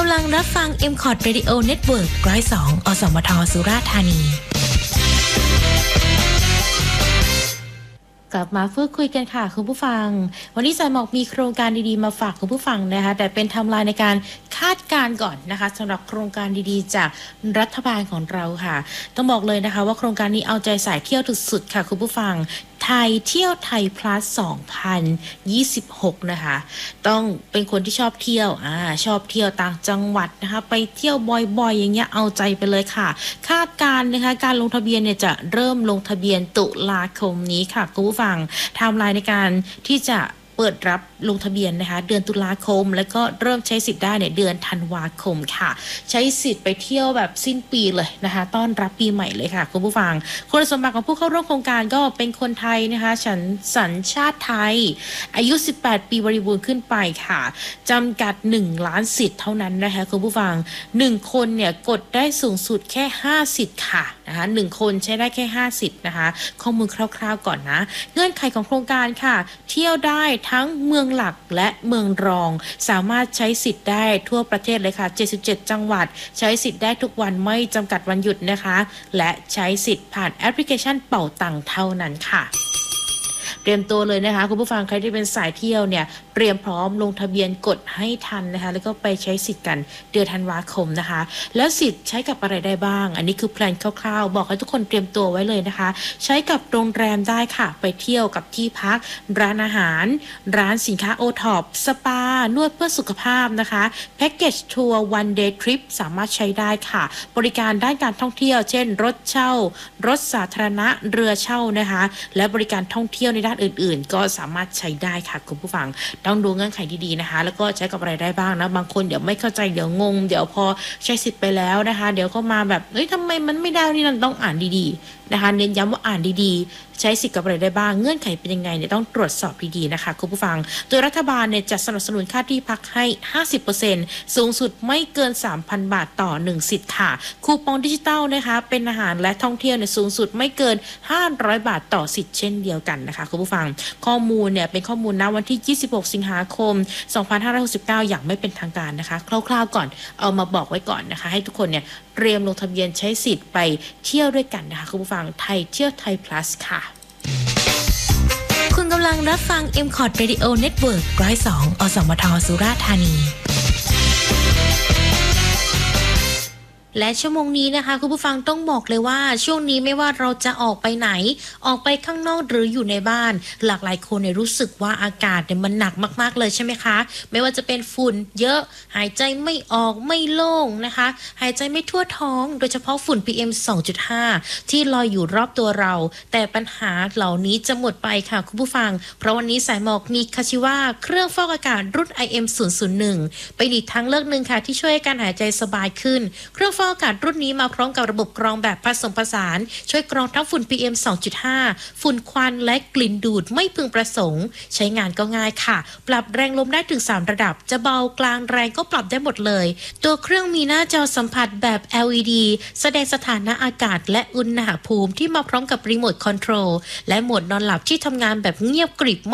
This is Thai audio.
ำลังรับฟัง MCOT Radio Network 102 อสมท สุราษฎร์ธานีกลับมาพูดคุยกันค่ะคุณผู้ฟังวันนี้สายหมอกมีโครงการดีๆมาฝากคุณผู้ฟังนะคะแต่เป็นไทม์ไลน์ในการคาดการณ์ก่อนนะคะสำหรับโครงการดีๆจากรัฐบาลของเราค่ะต้องบอกเลยนะคะว่าโครงการนี้เอาใจสายเที่ยวสุดๆค่ะคุณผู้ฟังไทยเที่ยวไทย plus 2026นะคะต้องเป็นคนที่ชอบเที่ยวชอบเที่ยวต่างจังหวัดนะคะไปเที่ยวบ่อยๆอย่างเงี้ยเอาใจไปเลยค่ะคาดการณ์นะคะการลงทะเบียนเนี่ยจะเริ่มลงทะเบียนตุลาคมนี้ค่ะคุณผู้ฟังไทม์ไลน์ในการที่จะเปิดรับลงทะเบียนนะคะเดือนตุลาคมแล้วก็เริ่มใช้สิทธิ์ได้เนี่ยเดือนธันวาคมค่ะใช้สิทธิ์ไปเที่ยวแบบสิ้นปีเลยนะคะต้อนรับปีใหม่เลยค่ะคุณผู้ฟังคุณสมบัติของผู้เข้าร่วมโครงการก็เป็นคนไทยนะคะสัญชาติไทยอายุ18ปีบริบูรณ์ขึ้นไปค่ะจำกัด1ล้านสิทธิ์เท่านั้นนะคะคุณผู้ฟัง1คนเนี่ยกดได้สูงสุดแค่5สิทธิ์ค่ะนะคะ1คนใช้ได้แค่5สิทธิ์นะคะข้อมูลคร่าวๆก่อนนะเงื่อนไขของโครงการค่ะเที่ยวได้ทั้งเมืองหลักและเมืองรองสามารถใช้สิทธิ์ได้ทั่วประเทศเลยค่ะ77จังหวัดใช้สิทธิ์ได้ทุกวันไม่จำกัดวันหยุดนะคะและใช้สิทธิ์ผ่านแอปพลิเคชันเป่าตังเท่านั้นค่ะเตรียมตัวเลยนะคะคุณผู้ฟังใครที่เป็นสายเที่ยวเนี่ยเตรียมพร้อมลงทะเบียนกดให้ทันนะคะแล้วก็ไปใช้สิทธิ์กันเดือนธันวาคมนะคะแล้วสิทธิ์ใช้กับอะไรได้บ้างอันนี้คือแพลนคร่าวๆบอกให้ทุกคนเตรียมตัวไว้เลยนะคะใช้กับโรงแรมได้ค่ะไปเที่ยวกับที่พักร้านอาหารร้านสินค้าโอท็อปสปานวดเพื่อสุขภาพนะคะแพ็กเกจทัวร์วันเดย์ทริปสามารถใช้ได้ค่ะบริการด้านการท่องเที่ยวเช่นรถเช่ารถสาธารณะเรือเช่านะคะและบริการท่องเที่ยวในด้านอื่นๆก็สามารถใช้ได้ค่ะคุณผู้ฟังต้องดูเงื่อนไขดีๆนะคะแล้วก็ใช้กับอะไรได้บ้างนะบางคนเดี๋ยวไม่เข้าใจเดี๋ยวงงเดี๋ยวพอใช้สิทธิ์ไปแล้วนะคะเดี๋ยวก็มาแบบทำไมมันไม่ได้นี่นั่นต้องอ่านดีๆนะคะเน้นย้ำว่าอ่านดีๆใช้สิทธิ์กับอะไรได้บ้างเงื่อนไขเป็นยังไงเนี่ยต้องตรวจสอบดีๆนะคะคุณผู้ฟังโดยรัฐบาลเนี่ยจะสนับสนุนค่าที่พักให้ 50% สูงสุดไม่เกิน 3,000 บาทต่อ1สิทธิ์ค่ะคูปองดิจิตอลนะคะเป็นอาหารและท่องเที่ยวเนี่ยสูงสุดไม่เกิน500บาทต่อสิทธิ์เช่นเดียวกันนะคะคุณผู้ฟังข้อมูลเนี่ยเป็นข้อมูลณวันที่26สิงหาคม2569อย่างไม่เป็นทางการนะคะคร่าวๆก่อนเอามาบอกไว้ก่อนนะคะให้ทุกคนเนี่ยเตรียมลงทะเบียนใช้สิทธิ์ไปเที่ยวด้วยกันนะคะคุณผู้ฟังไทยเที่ยวไทย plus ค่ะคุณกำลังรับฟัง MCOT Radio Network 102 อสมท สุราษฎร์ธานีและชั่วโมงนี้นะคะคุณผู้ฟังต้องบอกเลยว่าช่วงนี้ไม่ว่าเราจะออกไปไหนออกไปข้างนอกหรืออยู่ในบ้านหลากหลายคนเนี่ยรู้สึกว่าอากาศเนี่ยมันหนักมากๆเลยใช่ไหมคะไม่ว่าจะเป็นฝุ่นเยอะหายใจไม่ออกไม่โล่งนะคะหายใจไม่ทั่วท้องโดยเฉพาะฝุ่น PM 2.5 ที่ลอยอยู่รอบตัวเราแต่ปัญหาเหล่านี้จะหมดไปค่ะคุณผู้ฟังเพราะวันนี้สายหมอกมีคาชิวาเครื่องฟอกอากาศรุ่น IM001 เป็นอีกทางเลือกหนึ่งค่ะที่ช่วยให้การหายใจสบายขึ้นเครื่องฟอกอากาศรุ่นนี้มาพร้อมกับระบบกรองแบบผสมผสานช่วยกรองทั้งฝุ่น PM 2.5 ฝุ่นควันและกลิ่นดูดไม่พึงประสงค์ใช้งานก็ง่ายค่ะปรับแรงลมได้ถึง3ระดับจะเบากลางแรงก็ปรับได้หมดเลยตัวเครื่องมีหน้าจอสัมผัสแบบ LED แสดงสถานะอากาศและอุณหภูมิที่มาพร้อมกับรีโมทคอนโทรลและโหมดนอนหลับที่ทำงานแบบเงียบกริบ